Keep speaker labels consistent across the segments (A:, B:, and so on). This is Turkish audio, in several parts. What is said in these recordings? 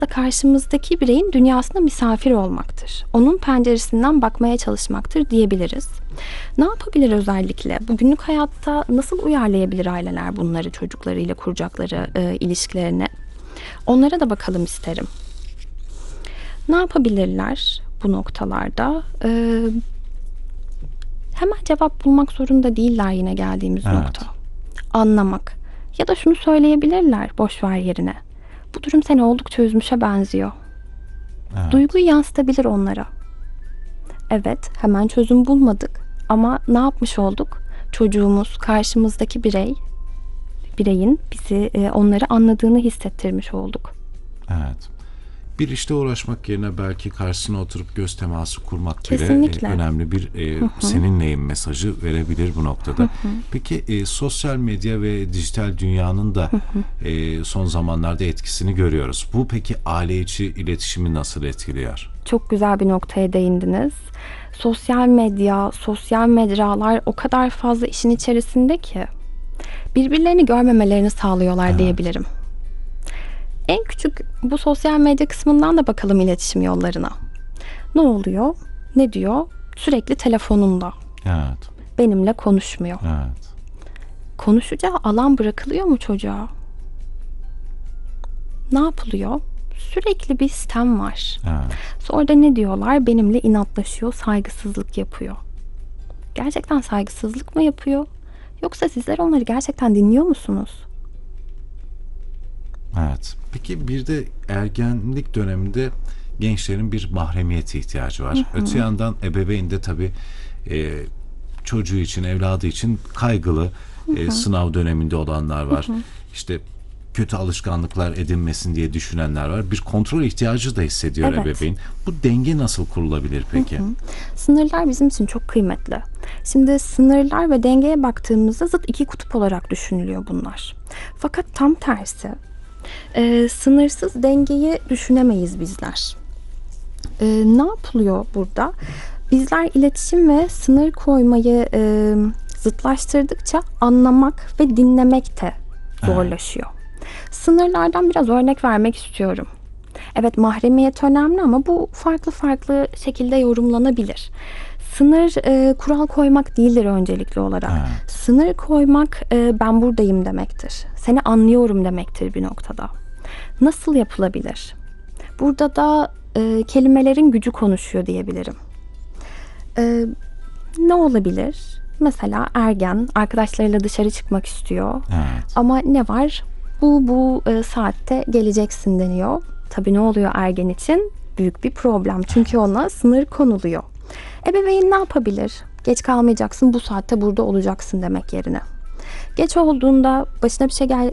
A: karşımızdaki bireyin dünyasına misafir olmaktır. Onun penceresinden bakmaya çalışmaktır diyebiliriz. Ne yapabilir özellikle? Bu günlük hayatta nasıl uyarlayabilir aileler bunları çocuklarıyla kuracakları ilişkilerine? Onlara da bakalım isterim. Ne yapabilirler bu noktalarda? Hemen cevap bulmak zorunda değiller yine geldiğimiz nokta. Anlamak. Ya da şunu söyleyebilirler boş ver yerine. Bu durum seni oldukça üzmüşe benziyor.
B: Evet.
A: Duyguyu yansıtabilir onlara. Evet, hemen çözüm bulmadık ama ne yapmış olduk? Çocuğumuz, karşımızdaki bireyin bizi onları anladığını hissettirmiş olduk.
B: Evet. Bir işle uğraşmak yerine belki karşısına oturup göz teması kurmak
A: Kesinlikle.
B: bile önemli bir seninleyim mesajı verebilir bu noktada. Peki sosyal medya ve dijital dünyanın da son zamanlarda etkisini görüyoruz. Bu peki aile içi iletişimi nasıl etkiliyor?
A: Çok güzel bir noktaya değindiniz. Sosyal medya, sosyal mecralar o kadar fazla işin içerisinde ki birbirlerini görmemelerini sağlıyorlar diyebilirim. En küçük bu sosyal medya kısmından da bakalım iletişim yollarına. Ne oluyor? Ne diyor? Sürekli telefonunda.
B: Evet.
A: Benimle konuşmuyor.
B: Evet.
A: Konuşacağı alan bırakılıyor mu çocuğa? Ne yapılıyor? Sürekli bir sitem var.
B: Evet.
A: Sonra da ne diyorlar? Benimle inatlaşıyor, saygısızlık yapıyor. Gerçekten saygısızlık mı yapıyor? Yoksa sizler onları gerçekten dinliyor musunuz?
B: Evet. Peki bir de ergenlik döneminde gençlerin bir mahremiyete ihtiyacı var. Öte yandan ebeveyn de tabii çocuğu için, evladı için kaygılı. Sınav döneminde olanlar var. İşte kötü alışkanlıklar edinmesin diye düşünenler var. Bir kontrol ihtiyacı da hissediyor
A: Evet.
B: ebeveyn. Bu denge nasıl kurulabilir peki?
A: Sınırlar bizim için çok kıymetli. Şimdi sınırlar ve dengeye baktığımızda zıt iki kutup olarak düşünülüyor bunlar. Fakat tam tersi. Sınırsız dengeyi düşünemeyiz bizler. Ne yapılıyor burada? Bizler iletişim ve sınır koymayı zıtlaştırdıkça anlamak ve dinlemek de zorlaşıyor. Sınırlardan biraz örnek vermek istiyorum. Evet, mahremiyet önemli ama bu farklı farklı şekilde yorumlanabilir. Sınır kural koymak değildir öncelikli olarak.
B: Evet.
A: Sınır koymak ben buradayım demektir. Seni anlıyorum demektir bir noktada. Nasıl yapılabilir? Burada da kelimelerin gücü konuşuyor diyebilirim. Ne olabilir? Mesela ergen arkadaşlarıyla dışarı çıkmak istiyor.
B: Evet.
A: Ama ne var? Bu saatte geleceksin deniyor. Tabii ne oluyor ergen için? Büyük bir problem. Çünkü ona sınır konuluyor. Ebeveyn ne yapabilir? Geç kalmayacaksın, bu saatte burada olacaksın demek yerine. Geç olduğunda başına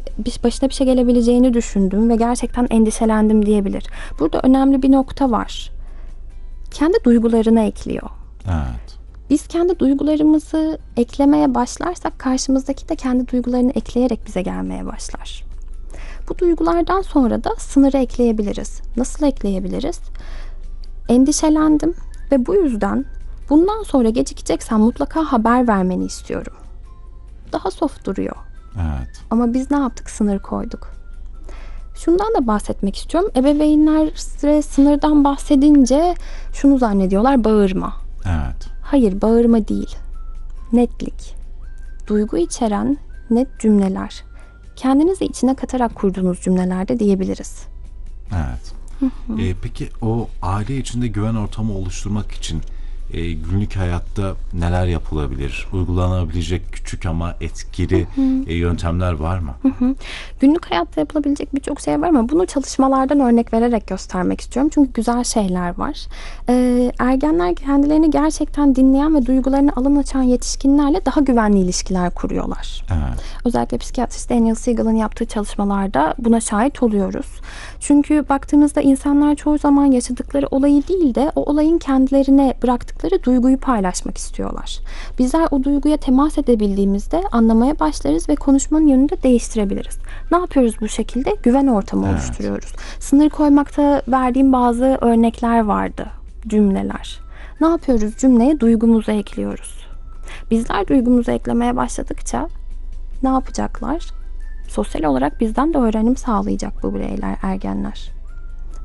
A: bir şey gelebileceğini düşündüm ve gerçekten endişelendim diyebilir. Burada önemli bir nokta var. Kendi duygularına ekliyor.
B: Evet.
A: Biz kendi duygularımızı eklemeye başlarsak karşımızdaki de kendi duygularını ekleyerek bize gelmeye başlar. Bu duygulardan sonra da sınırı ekleyebiliriz. Nasıl ekleyebiliriz? Endişelendim ve bu yüzden bundan sonra gecikeceksen mutlaka haber vermeni istiyorum. Daha soft duruyor.
B: Evet.
A: Ama biz ne yaptık? Sınır koyduk. Şundan da bahsetmek istiyorum. Ebeveynler sınırdan bahsedince şunu zannediyorlar: bağırma.
B: Evet.
A: Hayır, bağırma değil. Netlik. Duygu içeren net cümleler. Kendinizi içine katarak kurduğunuz cümlelerde diyebiliriz.
B: Evet. Peki o aile içinde güven ortamı oluşturmak için günlük hayatta neler yapılabilir? Uygulanabilecek küçük ama etkili yöntemler var mı?
A: Günlük hayatta yapılabilecek birçok şey var ama bunu çalışmalardan örnek vererek göstermek istiyorum. Çünkü güzel şeyler var. Ergenler kendilerini gerçekten dinleyen ve duygularını alan açan yetişkinlerle daha güvenli ilişkiler kuruyorlar.
B: Evet.
A: Özellikle psikiyatrist Daniel Siegel'ın yaptığı çalışmalarda buna şahit oluyoruz. Çünkü baktığımızda insanlar çoğu zaman yaşadıkları olayı değil de o olayın kendilerine bıraktıkları duyguyu paylaşmak istiyorlar. Bizler o duyguya temas edebildiğimizde anlamaya başlarız ve konuşmanın yönünü de değiştirebiliriz. Ne yapıyoruz bu şekilde? Güven ortamı oluşturuyoruz. Sınır koymakta verdiğim bazı örnekler vardı, cümleler. Ne yapıyoruz? Cümleye duygumuzu ekliyoruz. Bizler duygumuzu eklemeye başladıkça ne yapacaklar? Sosyal olarak bizden de öğrenim sağlayacak bu bireyler, ergenler.